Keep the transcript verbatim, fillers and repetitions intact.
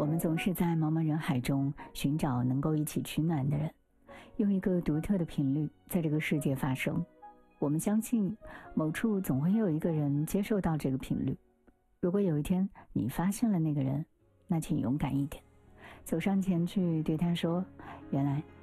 我们总是在茫茫人海中寻找能够一起取暖的人，用一个独特的频率在这个世界发生。我们相信某处总会有一个人接受到这个频率。如果有一天你发现了那个人，那请勇敢一点，走上前去对他说，原来